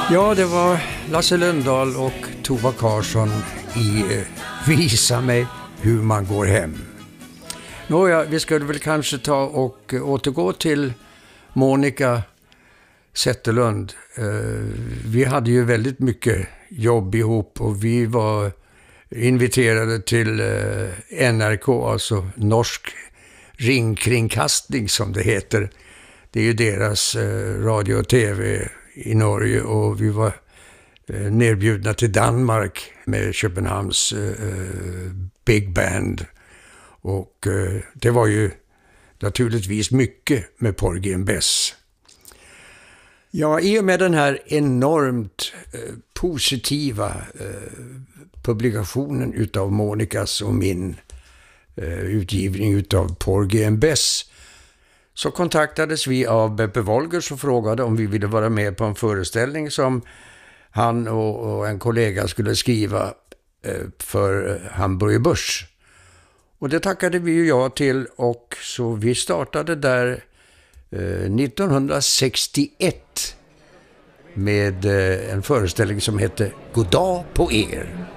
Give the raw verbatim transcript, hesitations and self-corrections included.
Ja, det var Lasse Lundahl och Tova Karlsson i eh, Visa mig hur man går hem. Nåja, vi skulle väl kanske ta och eh, återgå till Monica Zetterlund. Eh, vi hade ju väldigt mycket jobb ihop och vi var inviterade till eh, N R K, alltså Norsk ringkringkastning som det heter. Det är ju deras eh, radio och tv i Norge, och vi var eh, nerbjudna till Danmark med Köpenhamns eh, Big Band. Och eh, det var ju naturligtvis mycket med Porgy and Bess. Ja, i och med den här enormt eh, positiva eh, publikationen utav Monikas och min eh, utgivning utav Porgy and Bess, så kontaktades vi av Beppe Wolgers och frågade om vi ville vara med på en föreställning som han och, och en kollega skulle skriva eh, för Hamburger Börs. Och det tackade vi ju ja till, och så vi startade där eh, nittonhundrasextioett med eh, en föreställning som hette Goddag på er.